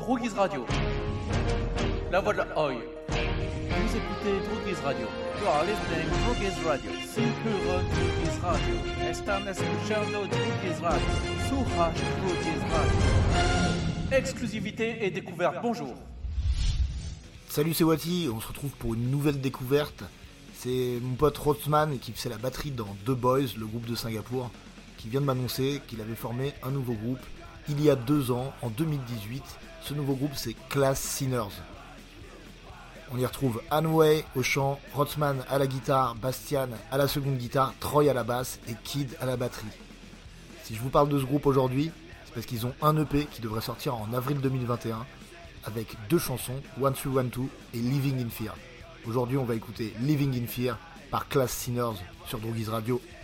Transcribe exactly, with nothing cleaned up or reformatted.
Droguise Radio. La voix de la Oi. Vous écoutez Droguise Radio. You are listening to Droguise Radio. Simpuro Droguise Radio. Están escuchando Droguise Radio. Suraj Droguise Radio. Exclusivité et découverte. Bonjour. Salut, c'est Wati. On se retrouve pour une nouvelle découverte. C'est mon pote Rotsman qui faisait la batterie dans The Boys, le groupe de Singapour, qui vient de m'annoncer qu'il avait formé un nouveau groupe il y a deux ans, en deux mille dix-huit. Ce nouveau groupe, c'est Class Sinners. On y retrouve Hanway au chant, Rotsman à la guitare, Bastian à la seconde guitare, Troy à la basse et Kid à la batterie. Si je vous parle de ce groupe aujourd'hui, c'est parce qu'ils ont un E P qui devrait sortir en avril deux mille vingt et un avec deux chansons, one three one two et Living in Fear. Aujourd'hui, on va écouter Living in Fear par Class Sinners sur Droguise Radio.